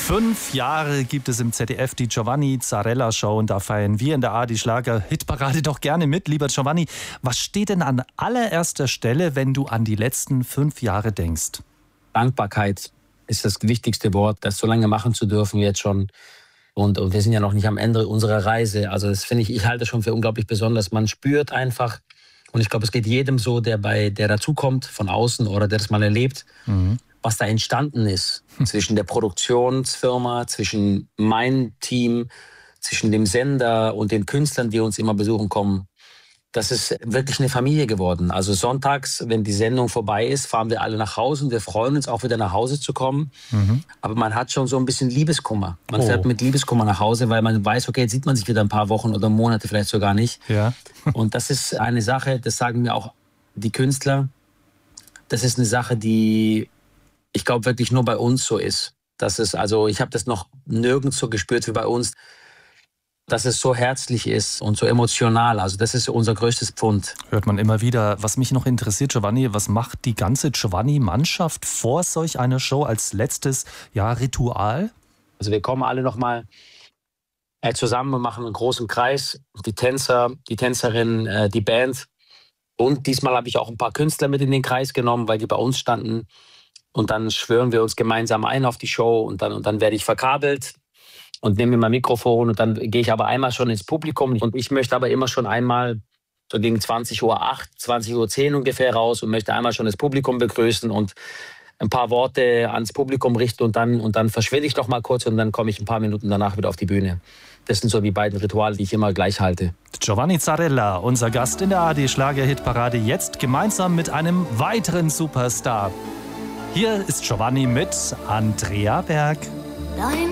5 Jahre gibt es im ZDF die Giovanni Zarella Show und da feiern wir in der ARD Schlager Hitparade doch gerne mit. Lieber Giovanni, was steht denn an allererster Stelle, wenn du an die letzten 5 Jahre denkst? Dankbarkeit ist das wichtigste Wort, das so lange machen zu dürfen jetzt schon. Und wir sind ja noch nicht am Ende unserer Reise. Also das finde ich halte schon für unglaublich besonders. Man spürt einfach, und ich glaube, es geht jedem so, der dazukommt von außen oder der das mal erlebt, was da entstanden ist zwischen der Produktionsfirma, zwischen meinem Team, zwischen dem Sender und den Künstlern, die uns immer besuchen kommen. Das ist wirklich eine Familie geworden. Also sonntags, wenn die Sendung vorbei ist, fahren wir alle nach Hause und wir freuen uns auch wieder nach Hause zu kommen. Aber man hat schon so ein bisschen Liebeskummer. Man fährt mit Liebeskummer nach Hause, weil man weiß, okay, jetzt sieht man sich wieder ein paar Wochen oder Monate vielleicht sogar nicht. Ja. Und das ist eine Sache, das sagen mir auch die Künstler, das ist eine Sache, die ich glaube wirklich nur bei uns so ist. Also ich habe das noch nirgends so gespürt wie bei uns, dass es so herzlich ist und so emotional. Also das ist unser größtes Pfund. Hört man immer wieder. Was mich noch interessiert, Giovanni, was macht die ganze Giovanni-Mannschaft vor solch einer Show als letztes Ritual? Also wir kommen alle nochmal zusammen und machen einen großen Kreis. Die Tänzer, die Tänzerinnen, die Band. Und diesmal habe ich auch ein paar Künstler mit in den Kreis genommen, weil die bei uns standen. Und dann schwören wir uns gemeinsam ein auf die Show und dann werde ich verkabelt und nehme mir mein Mikrofon und dann gehe ich aber einmal schon ins Publikum und ich möchte aber immer schon einmal so gegen 20:08, 20:10 ungefähr raus und möchte einmal schon das Publikum begrüßen und ein paar Worte ans Publikum richten und dann verschwinde ich noch mal kurz und dann komme ich ein paar Minuten danach wieder auf die Bühne. Das sind so die beiden Rituale, die ich immer gleich halte. Giovanni Zarella, unser Gast in der ARD Schlager Hitparade, jetzt gemeinsam mit einem weiteren Superstar. Hier ist Giovanni mit Andrea Berg.